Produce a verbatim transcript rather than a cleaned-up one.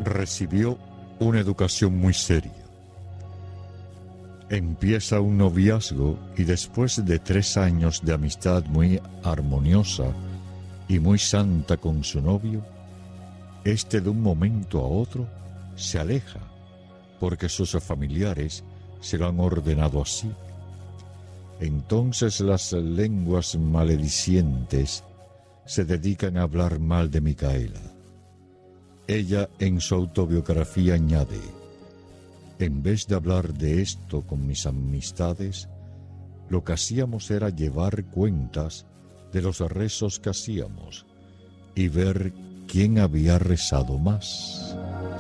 recibió una educación muy seria. Empieza un noviazgo y después de tres años de amistad muy armoniosa y muy santa con su novio, este de un momento a otro se aleja porque sus familiares se lo han ordenado así. Entonces las lenguas maledicientes se dedican a hablar mal de Micaela. Ella en su autobiografía añade: en vez de hablar de esto con mis amistades, lo que hacíamos era llevar cuentas de los rezos que hacíamos y ver quién había rezado más.